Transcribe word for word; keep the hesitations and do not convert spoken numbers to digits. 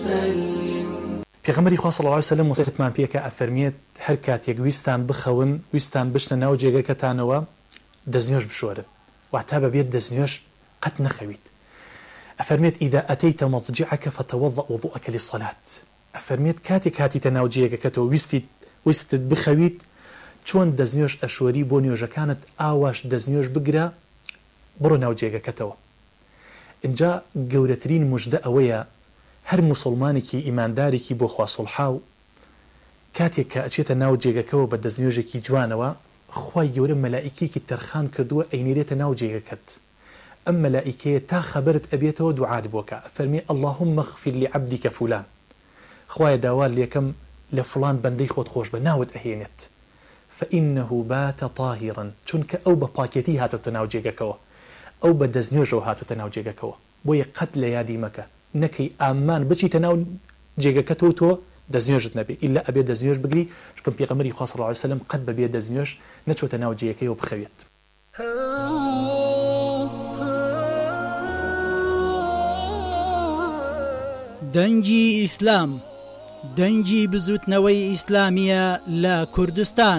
پێغەمبەری خوا صلی الله علیه و سلم وصیتمان پێکە ئەفەرمێت هەر کاتێک ویستان بخەون ویستان بشنە ناو جێگەکەتانەوە دەستنوێژ بشۆرن واتە بەبێت دەستنوێژ قەت نەخەویت. ئەفەرمێت ئیدا ئەتەیتە مەضجعەکە فتەوەضە وضوءەکە للصەلات. ئەفەرمێت کاتێک هاتیتە ناو جێگەکەتەوە ویستی ویستت بخەویت چۆن دەستنوێژ ئەشۆری بۆ نوێژەکانت ئاواش دەستنوێژ بگرە بڕۆ ناو جێگەکەتەوە. اینجا گەورەترین موژدە ئەوەیە هەر موسڵمانێکی ئیماندارێکی بۆ خوا سڵحاو کاتێک کە ئەچێتە ناو جێگەکەەوە بە دەستنوێژێکی جوانەوە خوای گەورە مەلائیکێکی تەرخان کردووە ئەینێرێتە ناو جێگەکەت. ئەم مەلائیکەیە تا خەبەرت ئەبێتەوە دوعات بۆکە فەرمی اللهم اغفر لعبدك فلان، خوایە داوا لێکەم لە فڵان بەندەی خۆت خۆش بە ناوت ئەهێنێت فإنه بات طاهرا، چونکە ئەو بە پاکێتی هاتوتە ناو جێگەکەوە، ئەو بە دەستنوێژەوە هاتوتە ناو جێگەکەوە. بۆیە قەت لە یادی مەکە نەکەی ئامان بچیتە ناو جێگەکەتەوە تۆ دەستنوێژت نەبێ ئیلا ئەبێ دەستنوێژ بگری، چونکە پێغەمبەری خوا صلی الله علیه و سلم قەت بەبێ دەستنوێژ نەچۆتە ناو جێگەکەیەوە بخەوێت. دەنگی ئیسلام، دەنگی بزوتنەوەی ئیسلامیە لە کوردستان.